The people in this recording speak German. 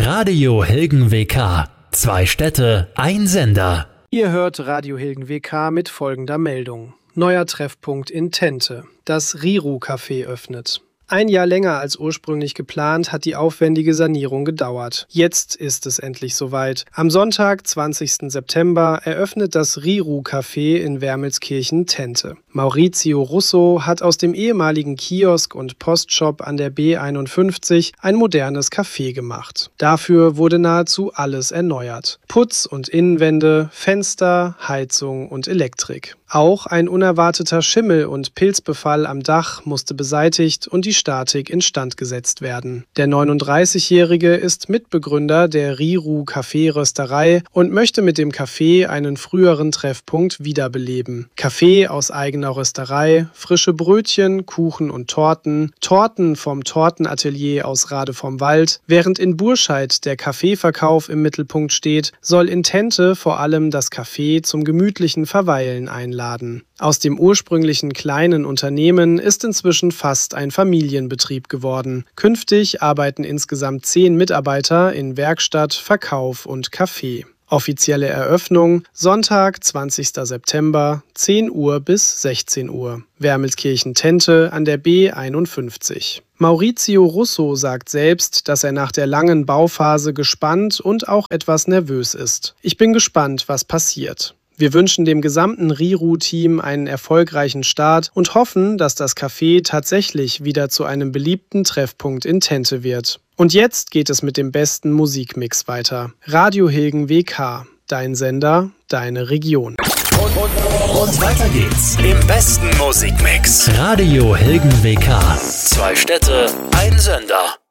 Radio Hilgen WK. 2 Städte, ein Sender. Ihr hört Radio Hilgen WK mit folgender Meldung. Neuer Treffpunkt in Tente. Das Riru-Café öffnet. 1 Jahr länger als ursprünglich geplant hat die aufwendige Sanierung gedauert. Jetzt ist es endlich soweit. Am Sonntag, 20. September, eröffnet das Riru-Café in Wermelskirchen-Tente. Maurizio Russo hat aus dem ehemaligen Kiosk und Postshop an der B51 ein modernes Café gemacht. Dafür wurde nahezu alles erneuert. Putz und Innenwände, Fenster, Heizung und Elektrik. Auch ein unerwarteter Schimmel- und Pilzbefall am Dach musste beseitigt und die Statik instand gesetzt werden. Der 39-Jährige ist Mitbegründer der Riru Kaffee-Rösterei und möchte mit dem Café einen früheren Treffpunkt wiederbeleben. Kaffee aus eigener Rösterei, frische Brötchen, Kuchen und Torten, Torten vom Tortenatelier aus Rade vom Wald. Während in Burscheid der Kaffeeverkauf im Mittelpunkt steht, soll in Tente vor allem das Café zum gemütlichen Verweilen einladen. Aus dem ursprünglichen kleinen Unternehmen ist inzwischen fast ein Familienbetrieb geworden. Künftig arbeiten insgesamt 10 Mitarbeiter in Werkstatt, Verkauf und Café. Offizielle Eröffnung Sonntag, 20. September, 10 Uhr bis 16 Uhr. Wermelskirchen-Tente an der B51. Maurizio Russo sagt selbst, dass er nach der langen Bauphase gespannt und auch etwas nervös ist. Ich bin gespannt, was passiert. Wir wünschen dem gesamten Riru-Team einen erfolgreichen Start und hoffen, dass das Café tatsächlich wieder zu einem beliebten Treffpunkt in Tente wird. Und jetzt geht es mit dem besten Musikmix weiter. Radio Hilgen WK, dein Sender, deine Region. Und weiter geht's im besten Musikmix. Radio Hilgen WK. 2 Städte, ein Sender.